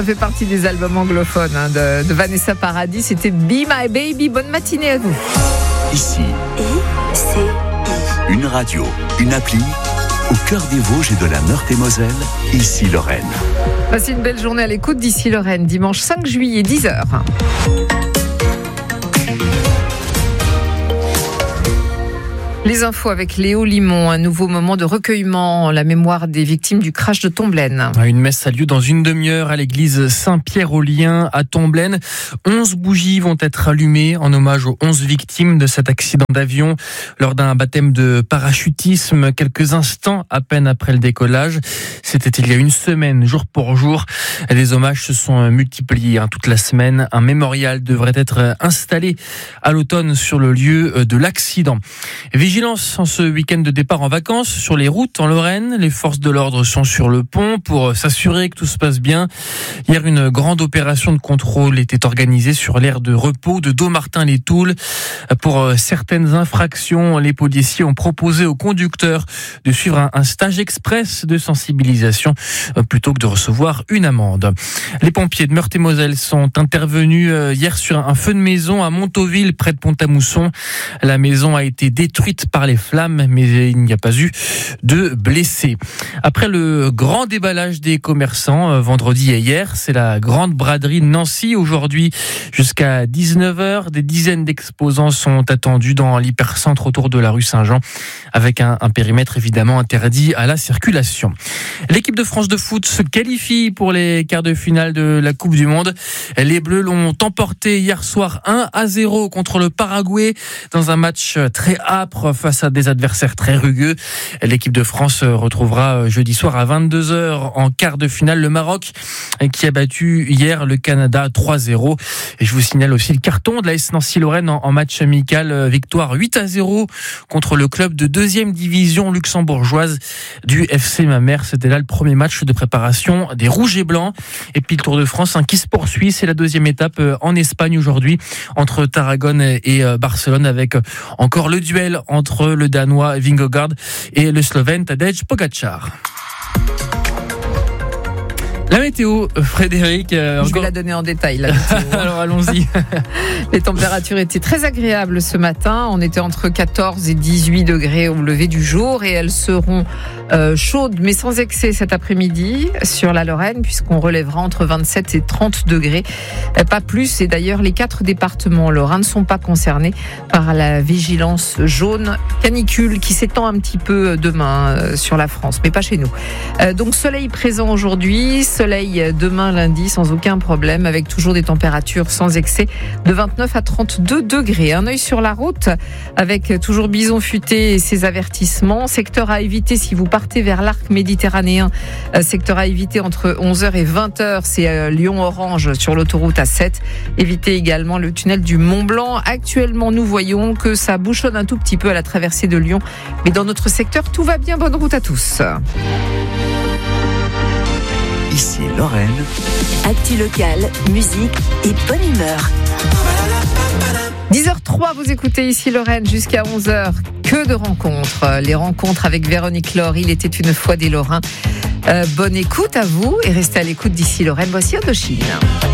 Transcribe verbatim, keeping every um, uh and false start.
Ça fait partie des albums anglophones hein, de, de Vanessa Paradis. C'était Be My Baby. Bonne matinée à vous. Ici, I, C, I. une radio, une appli, au cœur des Vosges et de la Meurthe-et-Moselle, Ici Lorraine. Passez une belle journée à l'écoute d'Ici Lorraine, dimanche cinq juillet, dix heures. Les infos avec Léo Limon, un nouveau moment de recueillement en la mémoire des victimes du crash de Tomblaine. Une messe a lieu dans une demi-heure à l'église Saint-Pierre-aux-Liens à Tomblaine. Onze bougies vont être allumées en hommage aux onze victimes de cet accident d'avion lors d'un baptême de parachutisme quelques instants à peine après le décollage. C'était il y a une semaine, jour pour jour. Les hommages se sont multipliés hein, toute la semaine. Un mémorial devrait être installé à l'automne sur le lieu de l'accident. Vigilance en ce week-end de départ en vacances sur les routes en Lorraine. Les forces de l'ordre sont sur le pont pour s'assurer que tout se passe bien. Hier, une grande opération de contrôle était organisée sur l'aire de repos de Dommartin-les-Toules. Pour certaines infractions, les policiers ont proposé aux conducteurs de suivre un stage express de sensibilisation plutôt que de recevoir une amende. Les pompiers de Meurthe-et-Moselle sont intervenus hier sur un feu de maison à Montauville, près de Pont-à-Mousson. La maison a été détruite par les flammes, mais il n'y a pas eu de blessés. Après le grand déballage des commerçants euh, vendredi et hier, c'est la grande braderie de Nancy. Aujourd'hui, jusqu'à dix-neuf heures, des dizaines d'exposants sont attendus dans l'hypercentre autour de la rue Saint-Jean, avec un, un périmètre évidemment interdit à la circulation. L'équipe de France de foot se qualifie pour les quarts de finale de la Coupe du Monde. Les Bleus l'ont emporté hier soir un à zéro contre le Paraguay dans un match très âpre face à des adversaires très rugueux. L'équipe de France retrouvera jeudi soir à vingt-deux heures en quart de finale le Maroc qui a battu hier le Canada trois zéro. Et je vous signale aussi le carton de la S Nancy-Lorraine en match amical, victoire huit à zéro contre le club de deuxième division luxembourgeoise du F C Mamers. C'était là le premier match de préparation des Rouges et Blancs. Et puis le Tour de France hein, qui se poursuit, c'est la deuxième étape en Espagne aujourd'hui entre Tarragone et Barcelone avec encore le duel entre le Danois Vingegaard et le Slovène Tadej Pogačar. La météo, Frédéric. Euh, Je encore... vais la donner en détail. La météo. Alors allons-y. Les températures étaient très agréables ce matin. On était entre quatorze et dix-huit degrés au lever du jour et elles seront euh, chaudes mais sans excès cet après-midi sur la Lorraine puisqu'on relèvera entre vingt-sept et trente degrés. Euh, pas plus. Et d'ailleurs, les quatre départements lorrains ne sont pas concernés par la vigilance jaune canicule qui s'étend un petit peu demain euh, sur la France, mais pas chez nous. Euh, donc soleil présent aujourd'hui. Soleil demain lundi sans aucun problème avec toujours des températures sans excès de vingt-neuf à trente-deux degrés. Un œil sur la route avec toujours Bison Futé et ses avertissements. Secteur à éviter si vous partez vers l'arc méditerranéen. Secteur à éviter entre onze heures et vingt heures, c'est Lyon-Orange sur l'autoroute A sept. Évitez également le tunnel du Mont-Blanc. Actuellement, nous voyons que ça bouchonne un tout petit peu à la traversée de Lyon. Mais dans notre secteur, tout va bien. Bonne route à tous. Ici Lorraine. Actu locale, musique et bonne humeur. dix heures trois, vous écoutez Ici Lorraine jusqu'à onze heures. Que de rencontres. Les rencontres avec Véronique Laure. Il était une fois des Lorrains. Euh, bonne écoute à vous et restez à l'écoute d'Ici Lorraine. Voici Indochine.